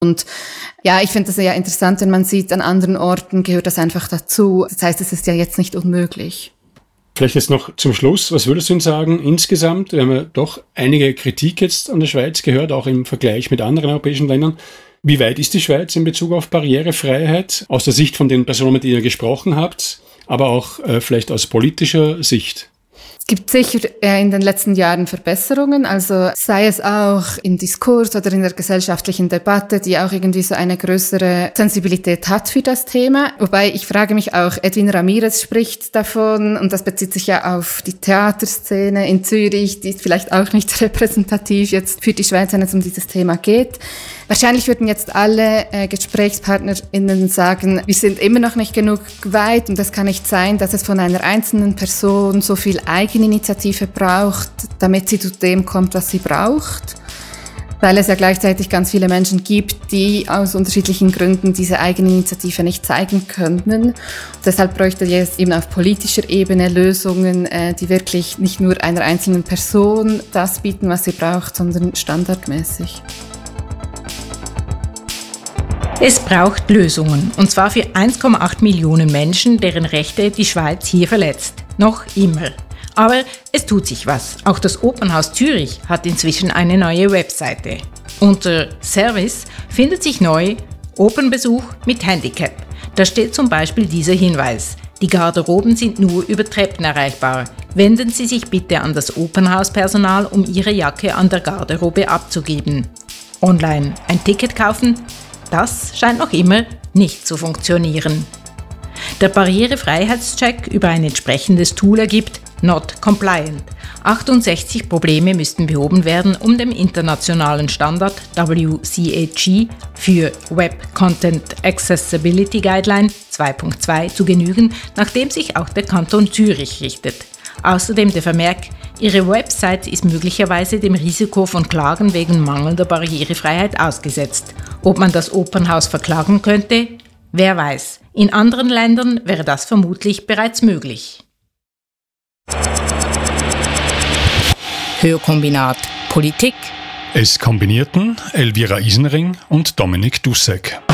Und ja, ich finde das ja interessant, wenn man sieht, an anderen Orten gehört das einfach dazu. Das heißt, es ist ja jetzt nicht unmöglich. Vielleicht jetzt noch zum Schluss, was würdest du denn sagen insgesamt? Wir haben ja doch einige Kritik jetzt an der Schweiz gehört, auch im Vergleich mit anderen europäischen Ländern. Wie weit ist die Schweiz in Bezug auf Barrierefreiheit? Aus der Sicht von den Personen, mit denen ihr gesprochen habt, aber auch vielleicht aus politischer Sicht? Es gibt sicher in den letzten Jahren Verbesserungen, also sei es auch im Diskurs oder in der gesellschaftlichen Debatte, die auch irgendwie so eine größere Sensibilität hat für das Thema. Wobei ich frage mich auch, Edwin Ramirez spricht davon und das bezieht sich ja auf die Theaterszene in Zürich, die ist vielleicht auch nicht repräsentativ jetzt für die Schweiz, wenn es um dieses Thema geht. Wahrscheinlich würden jetzt alle GesprächspartnerInnen sagen, wir sind immer noch nicht genug weit und es kann nicht sein, dass es von einer einzelnen Person so viel Eigeninitiative braucht, damit sie zu dem kommt, was sie braucht. Weil es ja gleichzeitig ganz viele Menschen gibt, die aus unterschiedlichen Gründen diese Eigeninitiative nicht zeigen können. Deshalb bräuchte es eben auf politischer Ebene Lösungen, die wirklich nicht nur einer einzelnen Person das bieten, was sie braucht, sondern standardmäßig. Es braucht Lösungen, und zwar für 1,8 Millionen Menschen, deren Rechte die Schweiz hier verletzt. Noch immer. Aber es tut sich was. Auch das Opernhaus Zürich hat inzwischen eine neue Webseite. Unter Service findet sich neu Opernbesuch mit Handicap. Da steht zum Beispiel dieser Hinweis: Die Garderoben sind nur über Treppen erreichbar. Wenden Sie sich bitte an das Opernhauspersonal, um Ihre Jacke an der Garderobe abzugeben. Online ein Ticket kaufen? Das scheint noch immer nicht zu funktionieren. Der Barrierefreiheitscheck über ein entsprechendes Tool ergibt Not Compliant. 68 Probleme müssten behoben werden, um dem internationalen Standard WCAG für Web Content Accessibility Guideline 2.2 zu genügen, nach dem sich auch der Kanton Zürich richtet. Außerdem der Vermerk: Ihre Website ist möglicherweise dem Risiko von Klagen wegen mangelnder Barrierefreiheit ausgesetzt. Ob man das Opernhaus verklagen könnte? Wer weiß. In anderen Ländern wäre das vermutlich bereits möglich. Hörkombinat Politik. Es kombinierten Elvira Isenring und Dominik Dussek.